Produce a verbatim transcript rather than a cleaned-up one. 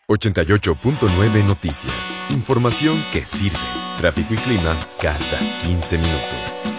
ochenta y ocho punto nueve Noticias. Información que sirve. Tráfico y clima cada quince minutos.